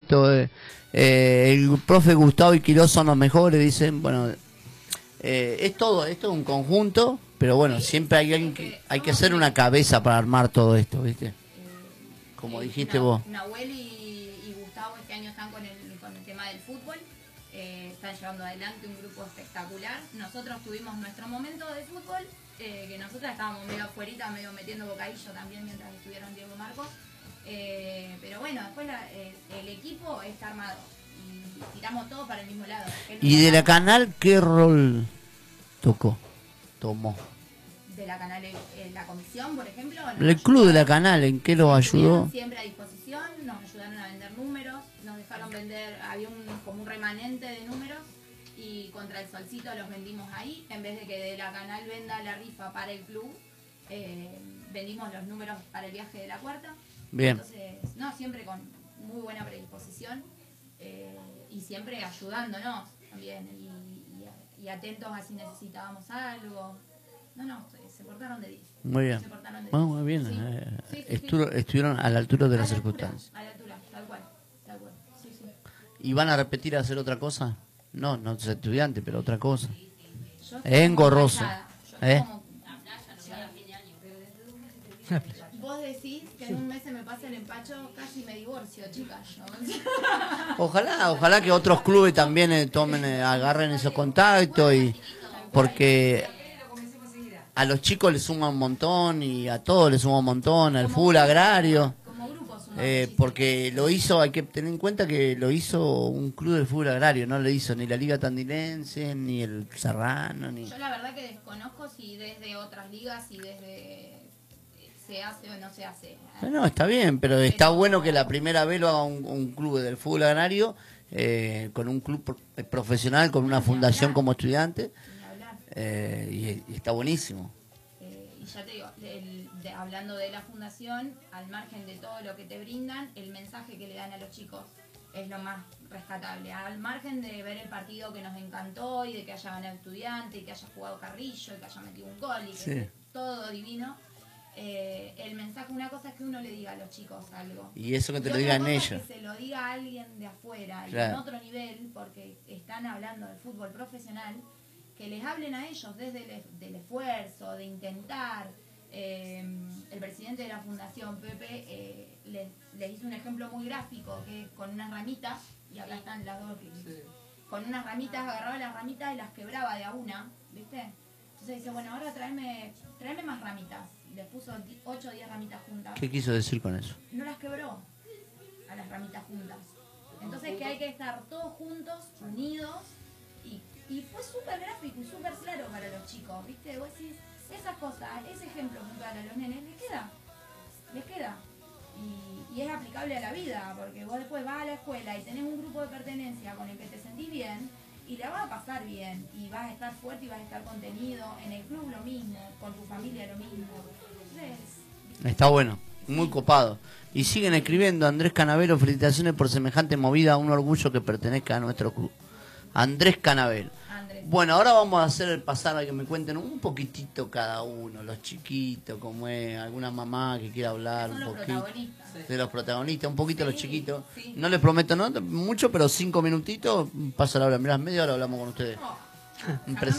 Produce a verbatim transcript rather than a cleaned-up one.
esto, eh, eh, el profe Gustavo y Quirós son los mejores, dicen, bueno, eh, es todo, esto es un conjunto, pero bueno, siempre hay alguien que, hay que hacer una cabeza para armar todo esto, ¿viste? Como dijiste vos. Nahuel y, y Gustavo este año están con el, con el tema del fútbol, eh, están llevando adelante un grupo espectacular. Nosotros tuvimos nuestro momento de fútbol, eh, que nosotras estábamos medio afuerita, medio metiendo bocadillo también mientras estuvieron Diego Marcos. Eh, pero bueno, después la, eh, el equipo está armado y tiramos todo para el mismo lado. ¿Y de la Canal qué rol tocó? Tomó. De la Canal, eh, la comisión, por ejemplo. El club de la Canal, ¿en qué lo ayudó? Siempre a disposición, nos ayudaron a vender números, nos dejaron vender, había un, como un remanente de números y contra el solcito los vendimos ahí, en vez de que de la Canal venda la rifa para el club, eh, vendimos los números para el viaje de la cuarta. Bien. Entonces, no, siempre con muy buena predisposición eh, y siempre ayudándonos también y, y, y atentos a si necesitábamos algo. No, no, se portaron de diez. Muy bien. Se portaron de Bueno, muy bien. Sí. Eh, Sí, sí, estu sí. Estuvieron a la altura de A las la circunstancias. altura, a la altura, tal cual, tal cual. Sí, sí. ¿Y van a repetir a hacer otra cosa? No, no es estudiante, pero otra cosa. Yo Es engorroso. Yo ¿Eh? como- Vos decís que en un mes se me pasa el empacho, casi me divorcio, chicas. Yo. Ojalá, ojalá que otros clubes también eh, tomen, eh, agarren esos contactos y porque a los chicos les suma un montón y a todos les suma un montón, al fútbol agrario, Como grupo sumamos eh, muchísimo. porque lo hizo, hay que tener en cuenta que lo hizo un club de fútbol agrario, no lo hizo ni la Liga Tandinense, ni el Serrano, ni... Yo la verdad que desconozco si desde otras ligas, si desde se hace o no se hace. No, está bien, pero está bueno que la primera vez lo haga un, un club del fútbol agrario, eh, con un club pro- profesional, con una fundación como estudiante, Ni hablar. eh, y, y está buenísimo. Eh, y ya te digo, el- de- hablando de la fundación, al margen de todo lo que te brindan, el mensaje que le dan a los chicos es lo más rescatable. Al margen de ver el partido que nos encantó y de que haya ganado Estudiante y que haya jugado Carrillo y que haya metido un gol y que Sí. esté todo divino, eh, el mensaje, una cosa es que uno le diga a los chicos algo. Y eso que te Y lo otra digan cosa es ellos. que se lo diga a alguien de afuera y Claro. en otro nivel, porque están hablando del fútbol profesional, que les hablen a ellos desde el, e- del esfuerzo, de intentar. Eh, el presidente de la fundación, Pepe, eh, les, les hizo un ejemplo muy gráfico, que con unas ramitas, y acá están las dos, que- con unas ramitas, agarraba las ramitas y las quebraba de a una, ¿viste? Entonces dice, bueno, ahora tráeme, tráeme más ramitas. Y les puso ocho o diez ramitas juntas. ¿Qué quiso decir con eso? No las quebró a las ramitas juntas. Entonces que hay que estar todos juntos, unidos, y, y fue súper gráfico y súper claro para los chicos, ¿viste? Vos decís, esas cosas, ese ejemplo puntual a los nenes, les queda, les queda. Y, y es aplicable a la vida, porque vos después vas a la escuela y tenés un grupo de pertenencia con el que te sentís bien, y la vas a pasar bien, y vas a estar fuerte y vas a estar contenido, en el club lo mismo, con tu familia lo mismo. Entonces, Está bueno, muy copado. Y siguen escribiendo, Andrés Canavero, felicitaciones por semejante movida, un orgullo que pertenezca a nuestro club. Andrés Canavero. Andrés. Bueno, ahora vamos a hacer pasar a que me cuenten un poquitito cada uno, los chiquitos, como es, alguna mamá que quiera hablar Son un los poquito protagonistas. de los protagonistas, un poquito Sí, los chiquitos. sí. No les prometo no mucho, pero cinco minutitos, pasa la hora, mirá, media hora hablamos con ustedes. Oh, Impresionante.